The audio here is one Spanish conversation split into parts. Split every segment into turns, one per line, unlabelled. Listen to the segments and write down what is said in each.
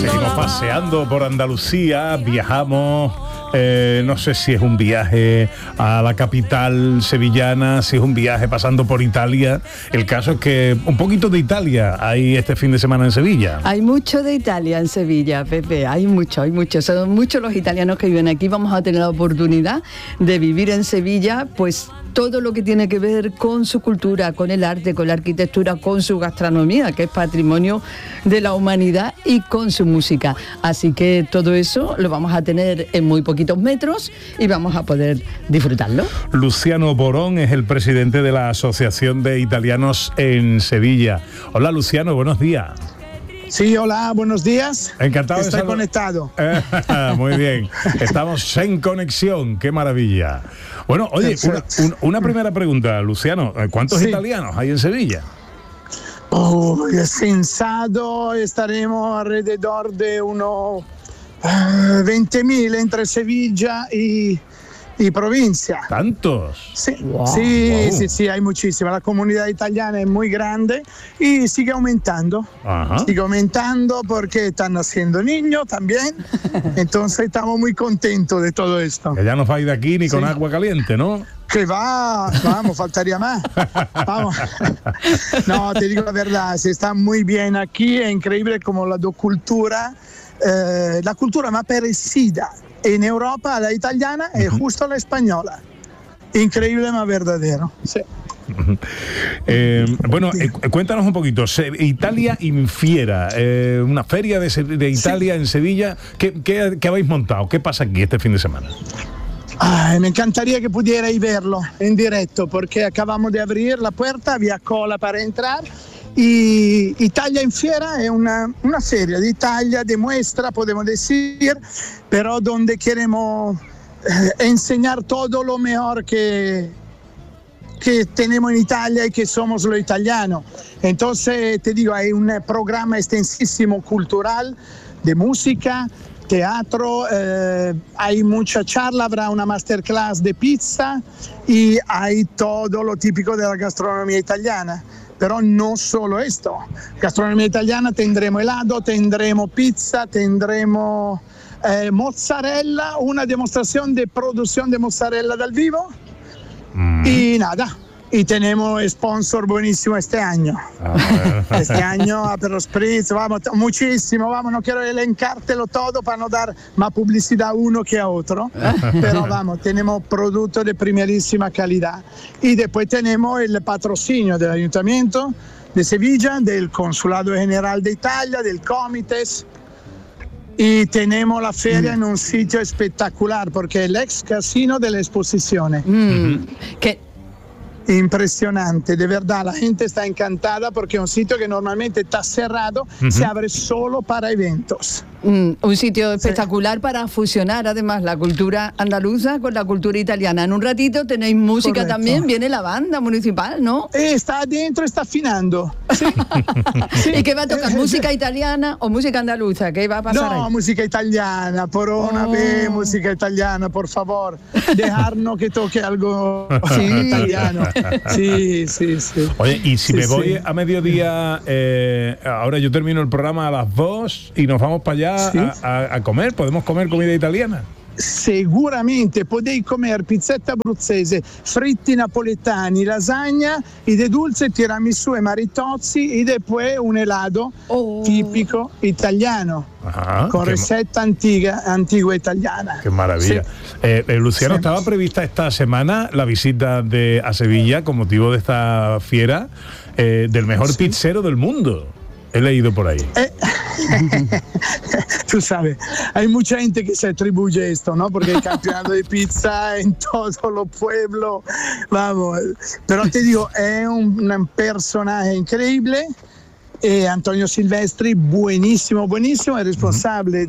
Seguimos paseando por Andalucía, viajamos, no sé si es un viaje a la capital sevillana, si es un viaje pasando por Italia. El caso es que un poquito de Italia hay este fin de semana en Sevilla.
Hay mucho de Italia en Sevilla, Pepe, hay mucho. Son muchos los italianos que viven aquí. Vamos a tener la oportunidad de vivir en Sevilla, pues todo lo que tiene que ver con su cultura, con el arte, con la arquitectura, con su gastronomía, que es patrimonio de la humanidad, y con su música. Así que todo eso lo vamos a tener en muy poquitos metros y vamos a poder disfrutarlo.
Luciano Borón es el presidente de la Asociación de Italianos en Sevilla. Hola Luciano, buenos días.
Sí, hola, buenos días.
Encantado de
estar
estar
conectado.
Muy bien, estamos en conexión, qué maravilla. Bueno, oye, una primera pregunta, Luciano. ¿Cuántos italianos hay en Sevilla?
Sensado, estaremos alrededor de unos 20.000 entre Sevilla y provincia.
¿Tantos?
Sí,
Wow.
Sí, hay muchísima. La comunidad italiana es muy grande y sigue aumentando.
Ajá.
Sigue aumentando porque están naciendo niños también. Entonces estamos muy contentos de todo esto.
Que ya no vais de aquí ni con agua caliente, ¿no?
Que vamos, faltaría más. Vamos. No, te digo la verdad, se está muy bien aquí, es increíble como la cultura más parecida en Europa a la italiana es justo la española. Increíble, más verdadero. Sí.
Bueno, cuéntanos un poquito. Italia Infiera, una feria de Italia en Sevilla. ¿Qué habéis montado? ¿Qué pasa aquí este fin de semana?
Me encantaría que pudierais verlo en directo porque acabamos de abrir la puerta, había cola para entrar. Y Italia en Fiera es una feria de Italia, de muestra, podemos decir, pero donde queremos enseñar todo lo mejor que tenemos en Italia y que somos los italianos. Entonces, te digo, hay un programa extensísimo cultural, de música, teatro, hay mucha charla, habrá una masterclass de pizza y hay todo lo típico de la gastronomía italiana. Pero no solo esto, gastronomía italiana, tendremos helado, tendremos pizza, tendremos mozzarella, una demostración de producción de mozzarella dal vivo y nada. Y tenemos sponsor buenísimo este año. Este año, Aperol Spritz, vamos, muchísimo, vamos, no quiero elencártelo todo para no dar más publicidad a uno que a otro, pero vamos, tenemos productos de primerísima calidad. Y después tenemos el patrocinio del Ayuntamiento de Sevilla, del Consulado General de Italia, del Comites. Y tenemos la feria en un sitio espectacular, porque es el ex casino de la exposición. Impresionante, de verdad, la gente está encantada porque es un sitio que normalmente está cerrado, se abre solo para eventos.
Un sitio espectacular para fusionar además la cultura andaluza con la cultura italiana. En un ratito tenéis música. Correcto. También, viene la banda municipal, ¿no?
Está adentro, está afinando. Sí.
Sí. ¿Y qué va a tocar? ¿Música italiana o música andaluza? ¿Qué va a pasar ahí?
No, música italiana, por una vez, música italiana, por favor. Dejarnos que toque algo italiano. Sí.
Oye, y si me voy a mediodía, ahora yo termino el programa a las 2 y nos vamos para allá a comer, ¿podemos comer comida italiana?
Sicuramente potete comer pizzetta abruzzese, fritti napoletani, lasagna y de dulce tiramisù e maritozzi y después un helado típico italiano.
Ajá,
con receta antigua italiana.
Qué maravilla. Sí. Luciano, ¿estaba prevista esta semana la visita a Sevilla con motivo de esta fiera del mejor pizzero del mundo? He leído por ahí.
Tú sabes, hay mucha gente que se atribuye esto, ¿no? Porque el campeonato de pizza en todos los pueblos, vamos. Pero te digo, es un personaje increíble. Antonio Silvestri, buenísimo, es responsable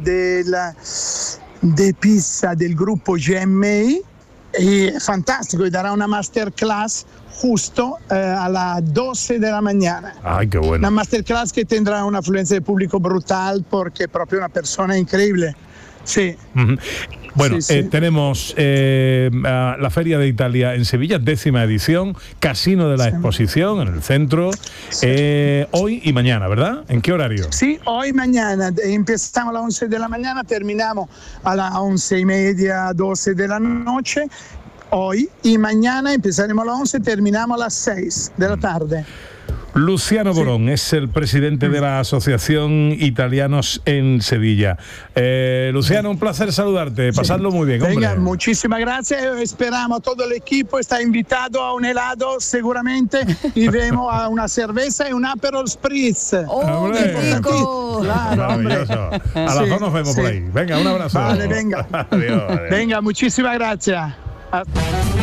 de pizza del grupo GMA. Y es fantástico, y dará una masterclass justo a las 12 de la mañana.
Ay, qué bueno.
Una masterclass que tendrá una afluencia de público brutal porque es proprio una persona increíble. Sí.
Bueno,
Sí, sí.
tenemos la Feria de Italia en Sevilla, 10ª edición, Casino de la Exposición en el centro, hoy y mañana, ¿verdad? ¿En qué horario?
Sí, hoy y mañana. Empezamos a las 11 de la mañana, terminamos a las 11:30, 12 de la noche. Hoy y mañana empezaremos a las 11, terminamos a las 6 de la tarde.
Luciano Borón es el presidente de la Asociación Italianos en Sevilla. Luciano, un placer saludarte, pasarlo muy bien, hombre.
Venga, muchísimas gracias. Esperamos, todo el equipo está invitado a un helado seguramente y vemos a una cerveza y un Aperol Spritz.
¡Oh, qué rico!
Claro, hombre.
Maravilloso. A las 2 nos vemos por ahí. Venga, un abrazo.
Vale, venga.
Adiós.
Venga, muchísimas gracias.